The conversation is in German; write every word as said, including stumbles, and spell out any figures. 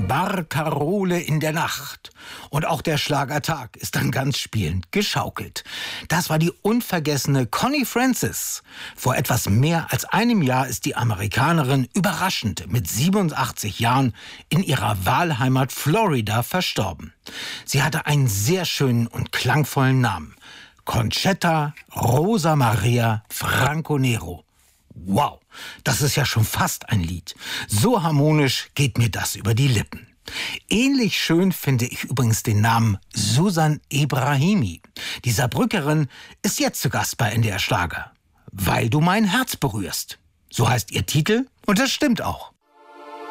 Barkarole in der Nacht. Und auch der Schlagertag ist dann ganz spielend geschaukelt. Das war die unvergessene Connie Francis. Vor etwas mehr als einem Jahr ist die Amerikanerin überraschend mit siebenundachtzig Jahren in ihrer Wahlheimat Florida verstorben. Sie hatte einen sehr schönen und klangvollen Namen. Conchetta Rosa Maria Franco Nero. Wow, das ist ja schon fast ein Lied. So harmonisch geht mir das über die Lippen. Ähnlich schön finde ich übrigens den Namen Susan Ebrahimi. Die Saarbrückerin ist jetzt zu Gast bei N D R Schlager. Weil du mein Herz berührst. So heißt ihr Titel und das stimmt auch.